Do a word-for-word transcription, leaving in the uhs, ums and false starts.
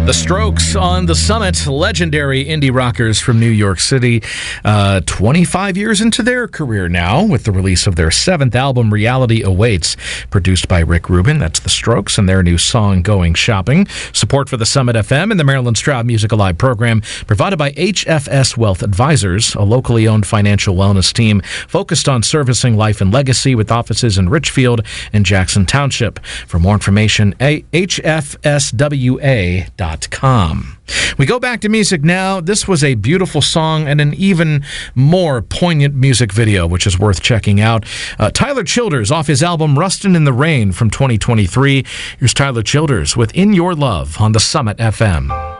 The Strokes on the Summit, legendary indie rockers from New York City, uh, twenty-five years into their career now with the release of their seventh album, Reality Awaits, produced by Rick Rubin. That's The Strokes and their new song, Going Shopping. Support for the Summit F M and the Marilyn Stroud Music Alive program provided by H F S Wealth Advisors, a locally owned financial wellness team focused on servicing life and legacy with offices in Richfield and Jackson Township. For more information, H F S W A dot com. We go back to music now. This was a beautiful song and an even more poignant music video, which is worth checking out. Uh, Tyler Childers off his album Rustin' in the Rain from twenty twenty-three. Here's Tyler Childers with In Your Love on the Summit F M.